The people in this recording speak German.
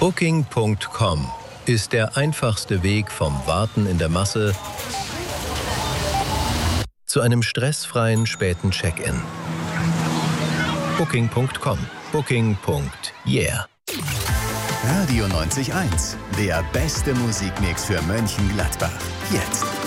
Booking.com ist der einfachste Weg vom Warten in der Masse zu einem stressfreien späten Check-in. Booking.com. Booking.yeah. Radio 90.1. Der beste Musikmix für Mönchengladbach. Jetzt.